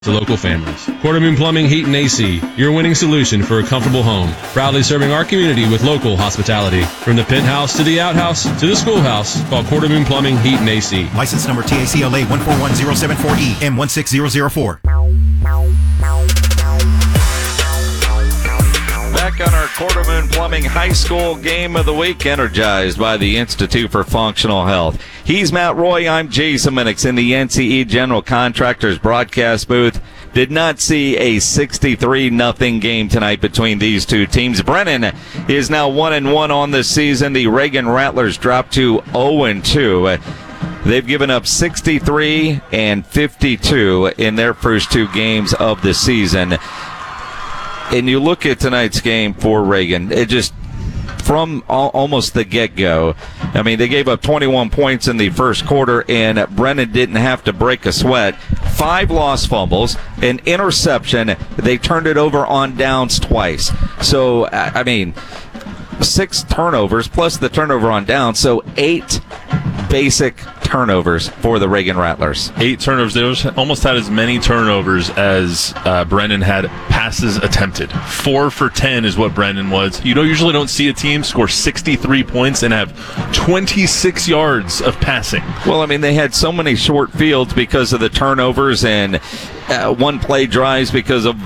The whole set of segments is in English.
to local families. Quartermoon Plumbing, Heat, and AC, your winning solution for a comfortable home. Proudly serving our community with local hospitality. From the penthouse to the outhouse to the schoolhouse, call Quartermoon Plumbing, Heat, and AC. License number TACLA 141074E M16004. Back on our Quartermoon Plumbing High School Game of the Week, energized by the Institute for Functional Health. He's Matt Roy. I'm Jason Minix in the NCE General Contractors broadcast booth. Did not see a 63-0 game tonight between these two teams. Brennan is now 1-1 on the season. The Reagan Rattlers dropped to 0-2. They've given up 63 and 52 in their first two games of the season. And you look at tonight's game for Reagan, it just, from almost the get-go, I mean, they gave up 21 points in the first quarter, and Brennan didn't have to break a sweat. 5 lost fumbles, an interception. They turned it over on downs twice. So, I mean, 6 turnovers plus the turnover on downs, so 8 basic turnovers for the Reagan Rattlers. 8 turnovers. They almost had as many turnovers as Brennan had passes attempted. 4 for 10 is what Brennan was. You usually don't see a team score 63 points and have 26 yards of passing. Well, I mean, they had so many short fields because of the turnovers and one-play drives because of,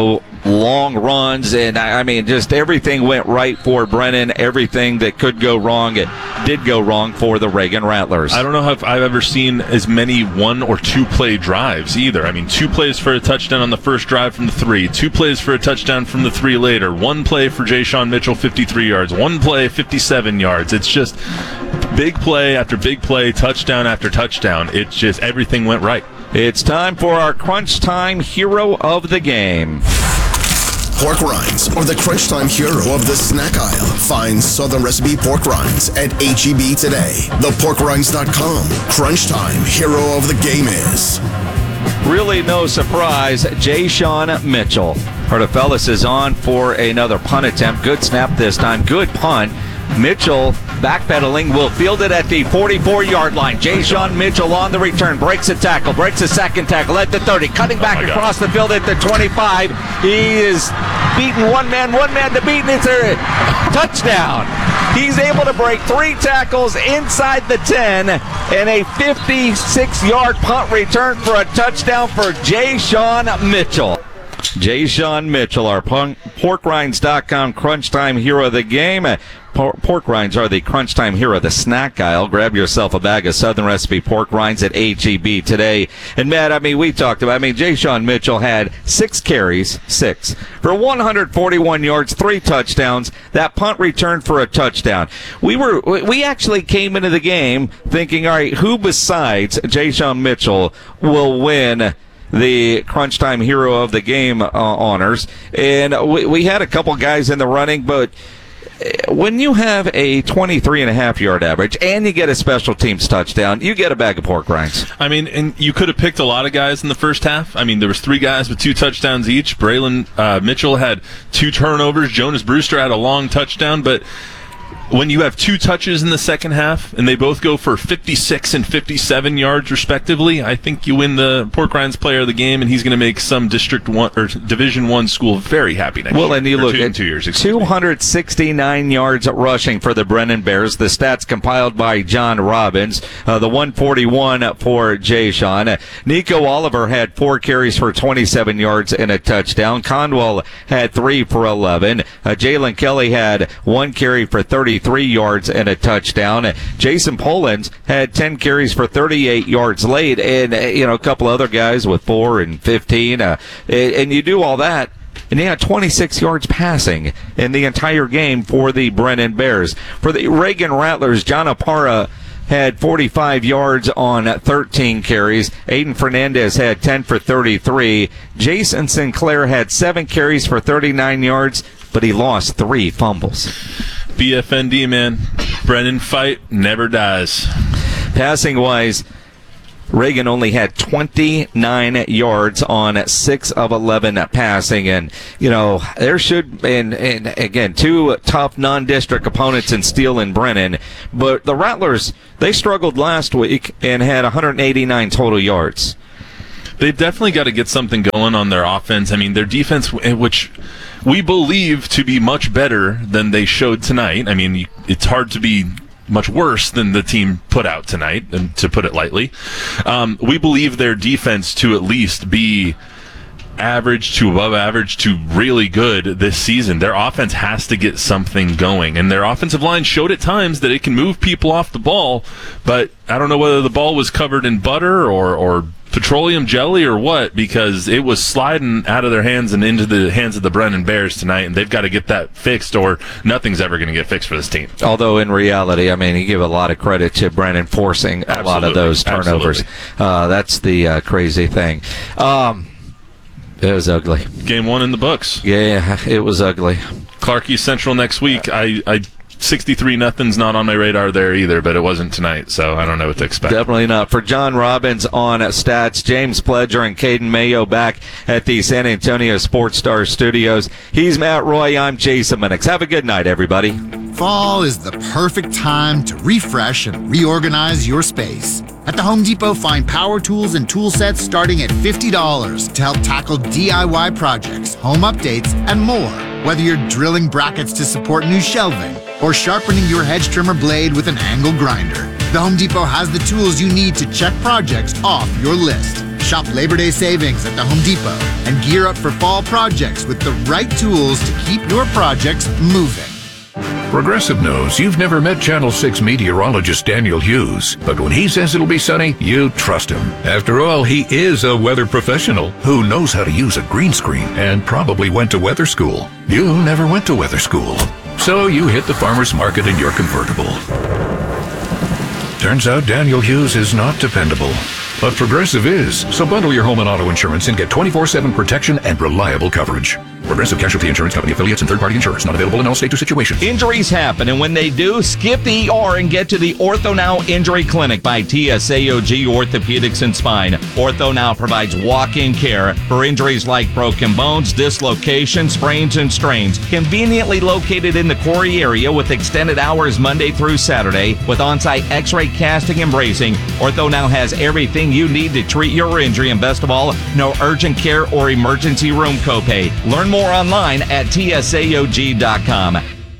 long runs, and I mean, just everything went right for Brennan. Everything that could go wrong, it did go wrong for the Reagan Rattlers. I don't know if I've ever seen as many 1 or 2 play drives either. I mean, 2 plays for a touchdown on the first drive from the 3, 2 plays for a touchdown from the 3 later, 1 play for Jay-Sean Mitchell, 53 yards, 1 play, 57 yards. It's just big play after big play, touchdown after touchdown. It's just everything went right. It's time for our Crunch Time Hero of the Game. Pork rinds, or the Crunch Time hero of the snack aisle. Find Southern Recipe pork rinds at H-E-B today. ThePorkRinds.com. Crunch Time hero of the game is... Really no surprise, Jay-Sean Mitchell. Hertefellis is on for another punt attempt. Good snap this time. Good punt. Mitchell backpedaling, will field it at the 44-yard line. Jay-Sean Mitchell on the return, breaks a tackle, breaks a second tackle at the 30, cutting back across the field at the 25. He is beating one man to beat, and it's a touchdown. He's able to break 3 tackles inside the 10 and a 56-yard punt return for a touchdown for Jay-Sean Mitchell. Jay-Sean Mitchell, our PorkRinds.com Crunch Time hero of the game. Pork rinds are the Crunch Time hero of the snack aisle. Grab yourself a bag of Southern Recipe pork rinds at H-E-B today. And Matt, we talked about, Jay-Sean Mitchell had 6 carries, for 141 yards, 3 touchdowns. That punt return for a touchdown. We actually came into the game thinking, all right, who besides Jay-Sean Mitchell will win the Crunch Time hero of the game honors? And we had a couple guys in the running, but when you have a 23.5-yard average and you get a special teams touchdown, you get a bag of pork rinds. And you could have picked a lot of guys in the first half. There was 3 guys with 2 touchdowns each. Braylon Mitchell had 2 turnovers. Jonas Brewster had a long touchdown, but when you have 2 touches in the second half and they both go for 56 and 57 yards respectively, I think you win the Pork Rinds player of the game, and he's going to make some District 1 or Division 1 school very happy next year. Well, and you look at 2 years, 269 yards rushing for the Brennan Bears. The stats compiled by John Robbins. The 141 for Jay-Sean. Nico Oliver had 4 carries for 27 yards and a touchdown. Conwell had 3 for 11. Jalen Kelly had 1 carry for 33 yards and a touchdown. Jason Polans had 10 carries for 38 yards late, and a couple other guys with 4 and 15. And you do all that, and he had 26 yards passing in the entire game for the Brennan Bears. For the Reagan Rattlers, John Apara had 45 yards on 13 carries. Aiden Fernandez had 10 for 33. Jason Sinclair had 7 carries for 39 yards, but he lost 3 fumbles. BFND, man. Brennan fight never dies. Passing-wise, Reagan only had 29 yards on 6 of 11 passing, and there should, and again, 2 tough non-district opponents in Steele and Brennan, but the Rattlers, they struggled last week and had 189 total yards. They've definitely got to get something going on their offense. I mean, their defense, which we believe to be much better than they showed tonight. I mean, it's hard to be much worse than the team put out tonight, and to put it lightly. We believe their defense to at least be average to above average to really good this season. Their offense has to get something going, and their offensive line showed at times that it can move people off the ball, but I don't know whether the ball was covered in butter or petroleum jelly or what, because it was sliding out of their hands and into the hands of the Brennan Bears tonight, and they've got to get that fixed or nothing's ever going to get fixed for this team. Although in reality, I mean, you give a lot of credit to Brennan forcing a lot of those turnovers. That's the crazy thing. It was ugly. Game 1 in the books. Yeah, it was ugly. Clark East Central next week. I 63-0's not on my radar there either, but it wasn't tonight, so I don't know what to expect. Definitely not. For John Robbins on Stats, James Pledger and Caden Mayo back at the San Antonio Sports Star Studios. He's Matt Roy. I'm Jason Minix. Have a good night, everybody. Fall is the perfect time to refresh and reorganize your space. At the Home Depot, find power tools and tool sets starting at $50 to help tackle DIY projects, home updates, and more. Whether you're drilling brackets to support new shelving or sharpening your hedge trimmer blade with an angle grinder, the Home Depot has the tools you need to check projects off your list. Shop Labor Day savings at the Home Depot and gear up for fall projects with the right tools to keep your projects moving. Progressive knows you've never met Channel 6 meteorologist Daniel Hughes, but when he says it'll be sunny, you trust him. After all, he is a weather professional who knows how to use a green screen and probably went to weather school. You never went to weather school, so you hit the farmer's market in your convertible. Turns out Daniel Hughes is not dependable, but Progressive is. So bundle your home and auto insurance and get 24/7 protection and reliable coverage. Progressive Casualty Insurance Company affiliates and third-party insurers. Not available in all states or situations. Injuries happen, and when they do, skip the ER and get to the Ortho Now Injury Clinic by TSAOG Orthopedics and Spine. Ortho Now provides walk-in care for injuries like broken bones, dislocations, sprains, and strains. Conveniently located in the Quarry area with extended hours Monday through Saturday with on-site x-ray casting and bracing, Ortho Now has everything you need to treat your injury, and best of all, no urgent care or emergency room copay. Learn more online at tsaog.com.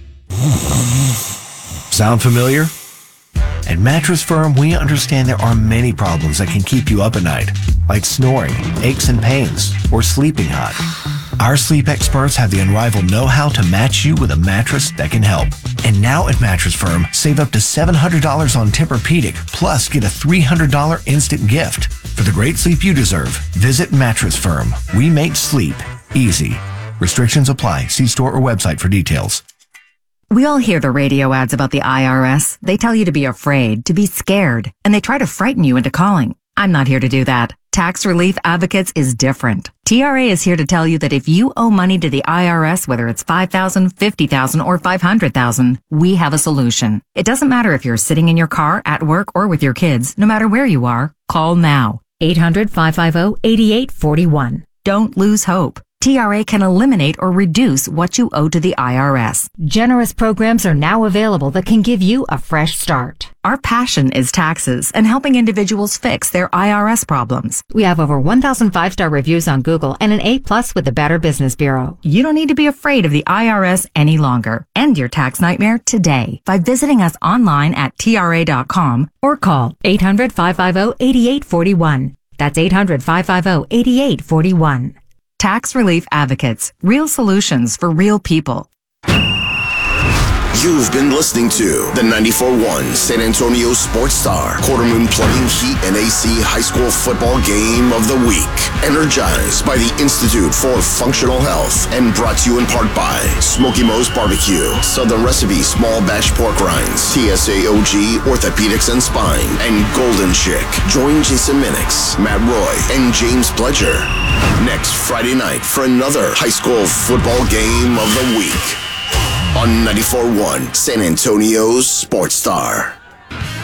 Sound familiar? At Mattress Firm, we understand there are many problems that can keep you up at night, like snoring, aches and pains, or sleeping hot. Our sleep experts have the unrivaled know-how to match you with a mattress that can help. And now at Mattress Firm, save up to $700 on Tempur-Pedic, plus get a $300 instant gift. For the great sleep you deserve, visit Mattress Firm. We make sleep easy. Restrictions apply. See store or website for details. We all hear the radio ads about the IRS. They tell you to be afraid, to be scared, and they try to frighten you into calling. I'm not here to do that. Tax Relief Advocates is different. TRA is here to tell you that if you owe money to the IRS, whether it's $5,000, $50,000, or $500,000, we have a solution. It doesn't matter if you're sitting in your car, at work, or with your kids. No matter where you are, call now. 800-550-8841. Don't lose hope. TRA can eliminate or reduce what you owe to the IRS. Generous programs are now available that can give you a fresh start. Our passion is taxes and helping individuals fix their IRS problems. We have over 1,000 5-star reviews on Google and an A+ with the Better Business Bureau. You don't need to be afraid of the IRS any longer. End your tax nightmare today by visiting us online at TRA.com or call 800-550-8841. That's 800-550-8841. Tax Relief Advocates. Real solutions for real people. You've been listening to the 94.1 San Antonio Sports Star Quartermoon Plumbing, Heat, and AC High School Football Game of the Week. Energized by the Institute for Functional Health and brought to you in part by Smoky Mo's Barbecue, Southern Recipe Small Batch Pork Rinds, TSAOG Orthopedics and Spine, and Golden Chick. Join Jason Minix, Matt Roy, and James Pledger next Friday night for another high school football game of the week on 94.1 San Antonio's Sports Star.